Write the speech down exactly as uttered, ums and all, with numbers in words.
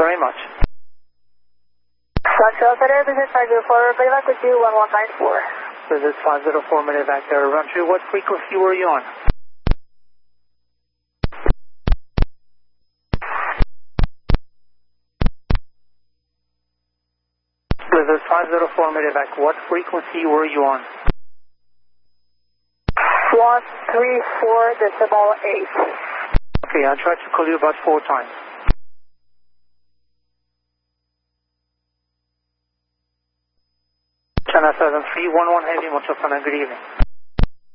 very much. Foxtrot Federal, this is five zero four, playback with you, one one nine four. This is five zero four, Medevac Air Run through. What frequency were you on? This is five zero four, Medevac. What frequency were you on? one three four decimal eight. Okay, I tried to call you about four times. China seven three one one Heavy, Montreal, good evening.